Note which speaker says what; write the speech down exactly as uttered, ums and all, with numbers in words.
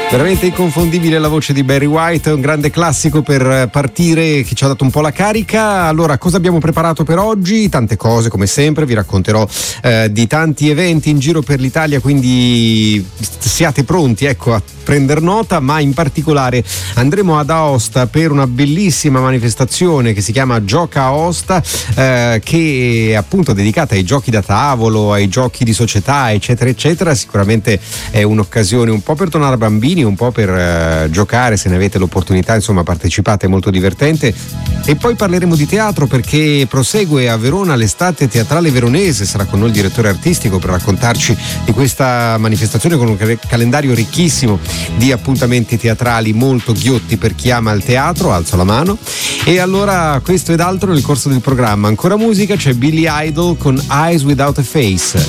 Speaker 1: Veramente inconfondibile la voce di Barry White, un grande classico per partire che ci ha dato un po' la carica. Allora, cosa abbiamo preparato per oggi? Tante cose, come sempre, vi racconterò eh, di tanti eventi in giro per l'Italia, quindi siate pronti, ecco, a prendere nota, ma in particolare andremo ad Aosta per una bellissima manifestazione che si chiama Gioca Aosta, eh, che è appunto dedicata ai giochi da tavolo, ai giochi di società, eccetera eccetera. Sicuramente è un'occasione un po' per tornare bambini, un po' per uh, giocare, se ne avete l'opportunità, insomma partecipate, è molto divertente. E poi parleremo di teatro, perché prosegue a Verona l'estate teatrale veronese. Sarà con noi il direttore artistico per raccontarci di questa manifestazione con un cal- calendario ricchissimo di appuntamenti teatrali molto ghiotti per chi ama il teatro. Alzo la mano. E allora questo ed altro nel corso del programma. Ancora musica, c'è Billy Idol con Eyes Without a Face.